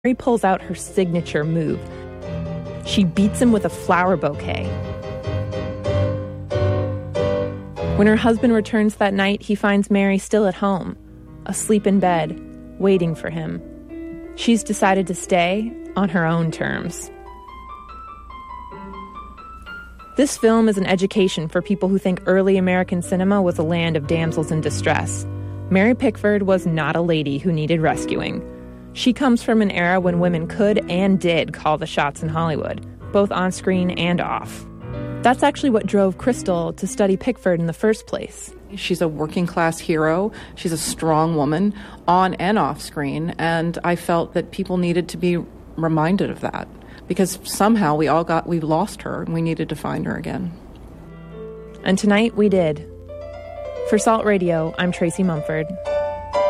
Mary pulls out her signature move. She beats him with a flower bouquet. When her husband returns that night, he finds Mary still at home, asleep in bed, waiting for him. She's decided to stay on her own terms. This film is an education for people who think early American cinema was a land of damsels in distress. Mary Pickford was not a lady who needed rescuing. She comes from an era when women could and did call the shots in Hollywood, both on screen and off. That's actually what drove Crystal to study Pickford in the first place. She's a working class hero. She's a strong woman on and off screen, and I felt that people needed to be reminded of that because somehow we lost her and we needed to find her again. And tonight we did. For Salt Radio, I'm Tracy Mumford.